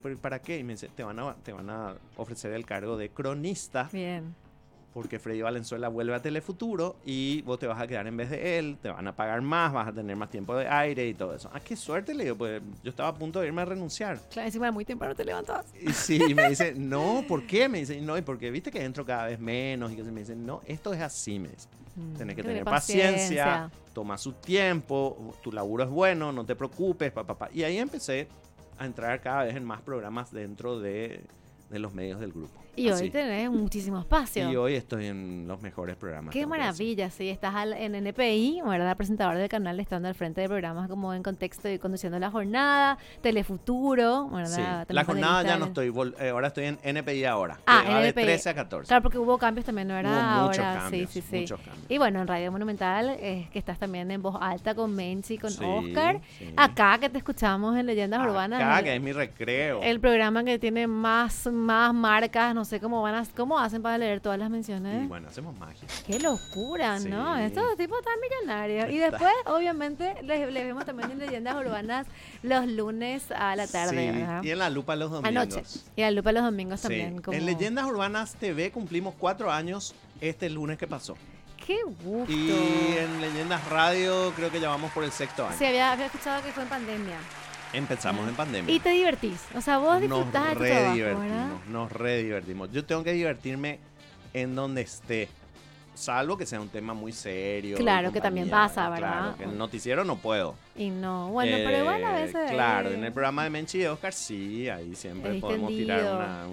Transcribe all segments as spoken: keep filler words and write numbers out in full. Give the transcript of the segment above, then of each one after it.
¿pero para qué? Y me dice, te van a, te van a ofrecer el cargo de cronista. Bien. Porque Freddy Valenzuela vuelve a Telefuturo y vos te vas a quedar en vez de él, te van a pagar más, vas a tener más tiempo de aire y todo eso. Ah, qué suerte, le digo, pues yo estaba a punto de irme a renunciar. Claro, encima muy temprano te levantabas. Y sí, y me dice, no, ¿por qué? Me dice, no, y porque viste que entro cada vez menos. Y que me dice, no, esto es así, me dice. Mm, Tenés que tener tener paciencia, paciencia. toma su tiempo, tu laburo es bueno, no te preocupes, papá. Pa, pa. Y ahí empecé a entrar cada vez en más programas dentro de, de los medios del grupo. Y Así. hoy tenés muchísimo espacio. Y hoy estoy en los mejores programas. Qué tengo que decir. maravilla, sí, estás al- en N P I, ¿verdad? Presentador del canal, estando al frente de programas como En Contexto y Conduciendo la Jornada, Telefuturo, Sí, ¿verdad? la También jornada ya no panelista estoy, vol- eh, ahora estoy en N P I ahora. Ah, que va de N P I. trece a catorce. Claro, porque hubo cambios también, ¿no era? Hubo muchos Ahora, cambios, sí, sí, sí. muchos cambios. Y bueno, en Radio Monumental, eh, que estás también en Voz Alta con Menchi, con Sí, Oscar. sí. Acá, que te escuchamos en Leyendas Urbanas. Acá, el- que es mi recreo. El programa que tiene más, más marcas, no sé cómo van a, cómo hacen para leer todas las menciones. Y bueno, hacemos magia. Qué locura, ¿no? Sí. Estos tipos están millonarios. Y después, obviamente, les, les vemos también en Leyendas Urbanas los lunes a la tarde, Sí, ¿verdad? y en la lupa los domingos. Anoche. Y a Lupa los domingos Sí. también. Como... En Leyendas Urbanas T V cumplimos cuatro años este lunes que pasó. ¡Qué gusto! Y en Leyendas Radio creo que ya vamos por el sexto año. Sí, había, había escuchado que fue en pandemia. Empezamos en pandemia. Y te divertís. O sea, vos disfrutás de Nos tu re trabajo, divertimos, ¿verdad? nos re divertimos. Yo tengo que divertirme en donde esté. Salvo que sea un tema muy serio. Claro, y que también compañía, pasa, ¿verdad? Claro, que en el noticiero no puedo. Y no, bueno, pero igual a Eh, veces... Claro, eh, en el programa de Menchi y Oscar sí, ahí siempre Es podemos distendido. tirar una-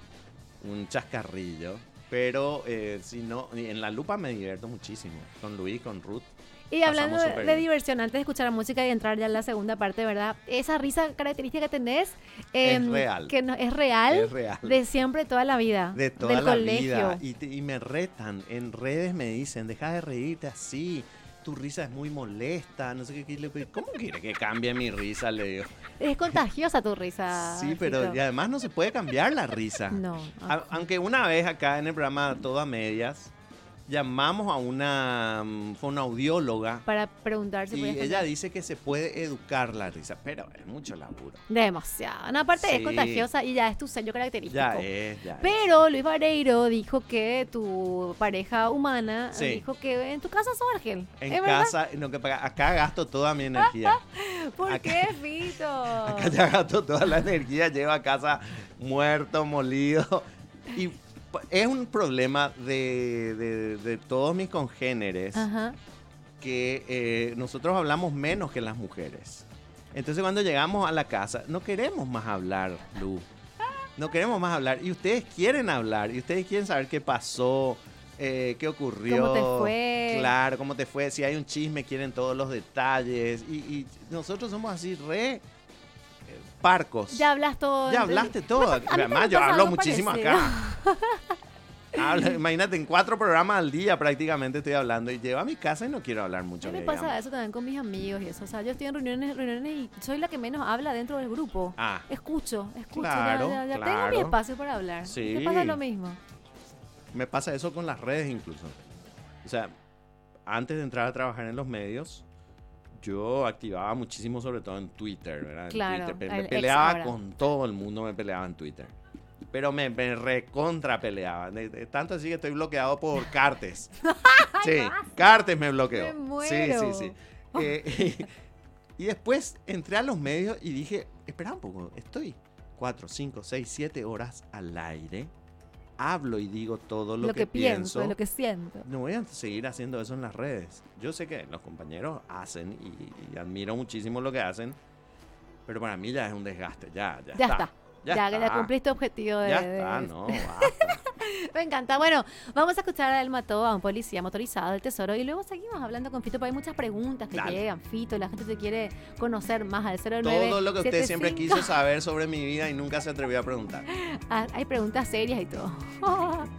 un, un chascarrillo. Pero eh, si no, en la lupa me divierto muchísimo. Con Luis, con Ruth. Y hablando pasamos de, súper de bien. diversión, antes de escuchar la música y entrar ya en la segunda parte, ¿verdad? Esa risa característica que tenés... Es em, real. Que no, es real. Es real. De siempre, toda la vida. De toda del la colegio. vida. Y, te- y me retan. En redes me dicen, deja de reírte así. Tu risa es muy molesta. No sé qué. qué le- ¿Cómo quiere que cambie mi risa? Le digo. Es contagiosa tu risa. Sí, pero Fito. y además no se puede cambiar la risa. No. A- aunque una vez acá en el programa Todo a Medias, llamamos a una, mm, fue una audióloga Para preguntar si y podías ella cambiar. dice que se puede educar la risa, pero es mucho laburo. Demasiado. No, aparte es Sí. contagiosa y ya es tu sello característico. Ya es, ya es. Pero Luis Vareiro dijo que tu pareja humana Sí. dijo que en tu casa sos Argel. En ¿Es verdad? casa, no, que paga- acá gasto toda mi energía. ¿Por acá- qué, Fito? Acá ya gasto toda la energía, llego a casa muerto, molido. Y p- es un problema de, de- de todos mis congéneres. Ajá. que eh, nosotros hablamos menos que las mujeres. Entonces cuando llegamos a la casa, no queremos más hablar, Lu. No queremos más hablar. Y ustedes quieren hablar. Y ustedes quieren saber qué pasó, eh, qué ocurrió. ¿Cómo te fue? Claro, cómo te fue. Si hay un chisme, quieren todos los detalles. Y, y nosotros somos así re eh, parcos. Ya hablas todo. Ya entre- hablaste todo. A mí también Además, me yo pasa hablo algo muchísimo parecido. acá. Hablo- imagínate, en cuatro programas al día prácticamente estoy hablando y llego a mi casa y no quiero hablar A mucho. mí me que pasa digamos. eso también con mis amigos y eso. O sea, yo estoy en reuniones, reuniones y soy la que menos habla dentro del grupo. Ah, Escucho, escucho. Claro, ya ya, ya tengo claro. mi espacio para hablar. Sí. ¿Te pasa lo mismo? me pasa eso con las redes incluso. O sea, antes de entrar a trabajar en los medios, yo activaba muchísimo, sobre todo en Twitter, ¿verdad? En Claro, Twitter. Pe- el Me ex peleaba ahora. con todo el mundo, me peleaba en Twitter. Pero me, me recontra peleaba. De- de- tanto así que estoy bloqueado por Cartes. Sí, Cartes me bloqueó. Me muero. Sí, sí, sí. Eh, y después entré a los medios y dije, espera un poco, estoy cuatro, cinco, seis, siete horas al aire. Hablo y digo todo lo, Lo, que, que, pienso, pienso. lo que siento. No voy a seguir haciendo eso en las redes. Yo sé que los compañeros hacen y, y admiro muchísimo lo que hacen, pero para mí ya es un desgaste. Ya, ya, Ya está. está. Ya, que ya cumpliste objetivo de... Ya de- está, no, basta. Me encanta. Bueno, vamos a escuchar a él mató a un policía motorizado del Tesoro y luego seguimos hablando con Fito, porque hay muchas preguntas que Dale. llegan, Fito, la gente te quiere conocer más al cero nueve Todo lo que usted siete siempre cinco. quiso saber sobre mi vida y nunca se atrevió a preguntar. Ah, hay preguntas serias y todo.